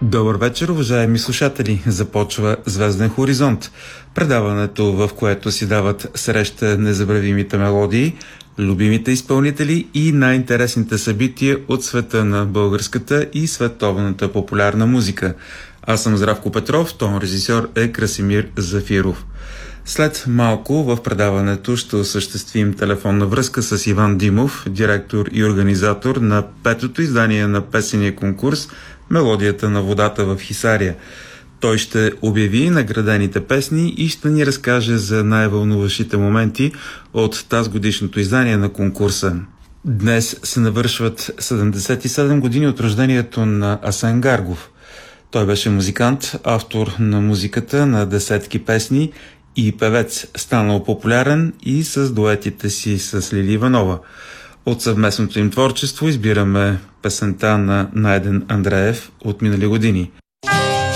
Добър вечер, уважаеми слушатели! Започва Звезден хоризонт, предаването, в което си дават среща незабравимите мелодии, любимите изпълнители и най-интересните събития от света на българската и световната популярна музика. Аз съм Здравко Петров, тон режисьор е Красимир Зафиров. След малко в предаването ще осъществим телефонна връзка с Иван Димов, директор и организатор на петото издание на песения конкурс "Мелодията на водата в Хисаря". Той ще обяви наградените песни и ще ни разкаже за най-вълнуващите моменти от тазгодишното издание на конкурса. Днес се навършват 77 години от рождението на Асен Гаргов. Той беше музикант, автор на музиката на десетки песни и певец, станал популярен и с дуетите си с Лили Иванова. От съвместното им творчество избираме песента на Найден Андреев от минали години.